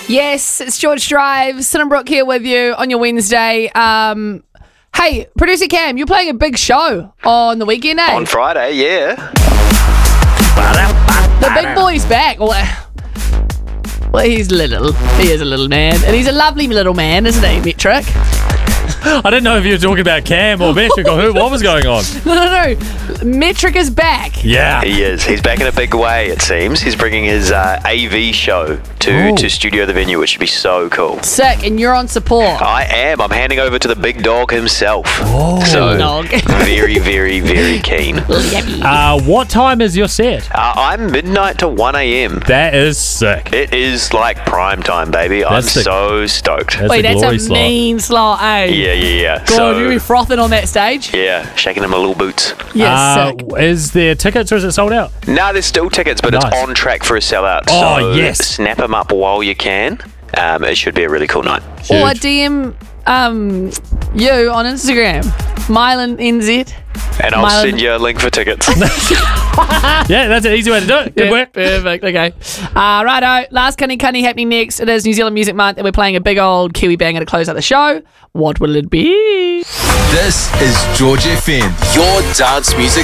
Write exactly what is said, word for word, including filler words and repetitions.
Yes, it's George Drive, Sinnenbrook here with you on your Wednesday. Um, hey, producer Cam, you're playing a big show on the weekend, eh? On Friday, yeah. The big boy's back. Well, well, he's little. He is a little man. And he's a lovely little man, isn't he, Metric? I didn't know if you were talking about Cam or Metric or who. What was going on? No, no, no. Metric is back. Yeah. He is. He's back in a big way, it seems. He's bringing his uh, A V show to, Ooh. to Studio The Venue, which should be so cool. Sick, and you're on support. I am. I'm handing over to the big dog himself. Oh. So, Dog. very, very, very keen. Uh, what time is your set? Uh, I'm midnight to one a.m. That is sick. It is like prime time, baby. That's I'm the- so stoked. That's Wait, the that's glory a slot. mean slot, eh? Yeah, yeah, yeah. God, so, you'll be frothing on that stage. yeah, shaking in my little boots. Yeah, Uh, sick. is there tickets or is it sold out? No, there's still tickets, but Nice. it's on track for a sellout. Oh, so yes. snap them up while you can. Um, it should be a really cool night. Or Huge. D M um, you on Instagram, Mylan N Z. And I'll Mylan- send you a link for tickets. Yeah, that's an easy way to do it. Good Yeah, work. Perfect. Okay. Uh, righto. Last Cunny Cunny happening next. It is New Zealand Music Month, and we're playing a big old Kiwi banger to close out the show. What will it be? This is George F M, your dance music